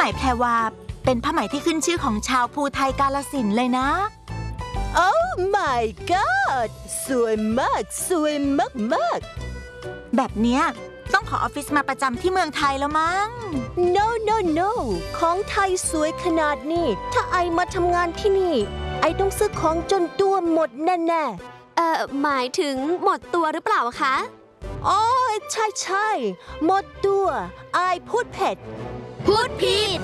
แพรวาเป็นผ้าไหมที่ขึ้นชื่อของชาวภูไทยกาฬสินธุ์เลยนะ Oh my god สวยมากสวยมากแบบเนี้ยต้องขอออฟฟิศมาประจำที่เมืองไทยแล้วมั้ง No ของไทยสวยขนาดนี้ถ้าไอมาทำงานที่นี่ไอต้องซื้อของจนตัวหมดแน่หมายถึงหมดตัวหรือเปล่าคะๆอ๋อใช่หมดตัวไอพูดเผ็ดพูดผิด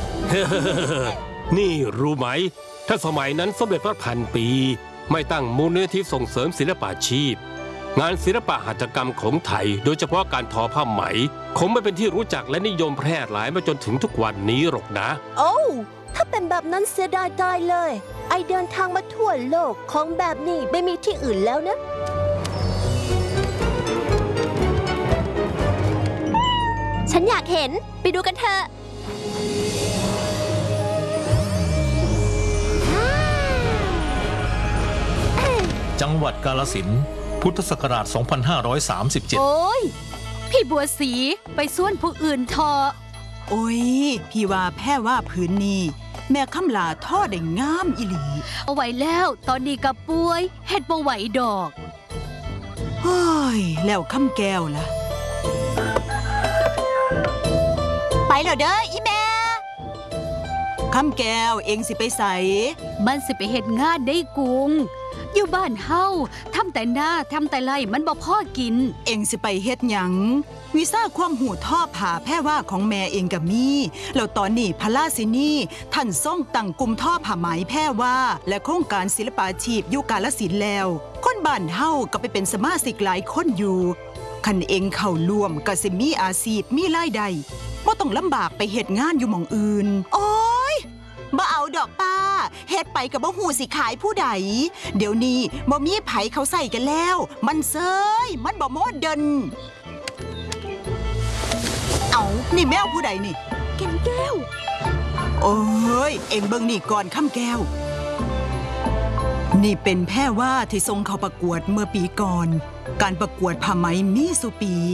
นี่รู้ไหมถ้าสมัยนั้นสมเด็จพระพันปีไม่ตั้งมูลนิธิส่งเสริมศิลปาชีพงานศิลปะหัตถกรรมของไทยโดยเฉพาะการทอผ้าไหมคงไม่เป็นที่รู้จักและนิยมแพร่หลายมาจนถึงทุกวันนี้หรอกนะโอ้ถ้าเป็นแบบนั้นเสียดายตายเลยไอเดินทางมาทั่วโลกของแบบนี้ไม่มีที่อื่นแล้วนะฉันอยากเห็นไปดูกันเถอะจังหวัดกาฬสินธุ์พุทธศักราช 2537 โอ้ยพี่บัวศรีไปส่วนผู้อื่นทอโอ้ยพี่ว่าแพ้ว่าผืนนี้แม่คำลาท่อได้งามอีหลีเอาไว้แล้วตอนนี้กับป่วยเฮ็ดบ่ไหวดอกเฮ้ยแล้วคำแก้วล่ะไปแล้วเด้ออีแม่คำแก้วเองสิไปใส่มันสิไปเฮ็ดงานได้กุงอยู่บ้านเฮาทำแต่หน้าทำแต่ไร่มันบ่พอกินเองสิไปเฮ็ดหยังวิซ่าความหูท่อผ่าแพ้ว่าของแม่เองกับมีแล้วตอนนี้พระราชินีท่านทรงตั้งกลุ่มท่อผ้าไหมแพ้ว่าและโครงการศิลปาชีพอยู่กาฬสินธุ์แล้วคนบ้านเฮาก็ไปเป็นสมาชิกหลายคนอยู่คันเองเข้าร่วมก็สิมีอาชีพมีรายได้บ่ต้องลำบากไปเฮ็ดงานอยู่หม่องอื่นโอ้ยบ่เอาดอกป้าเฮ็ดไปกับบ่ฮู้สิขายผู้ใดเดี๋ยวนี้บ่มีไผเขาใส่กันแล้วมันเซยมันบ่โมเดิร์นเอานี่แมวผู้ใดนี่แก้มแก้วโอ้ยเอ็งเบิ่งนี่ก่อนคำแก้วนี่เป็นแพ้ว่าที่ทรงเข้าประกวดเมื่อปีก่อนการประกวดผ้าไหมมีสุปี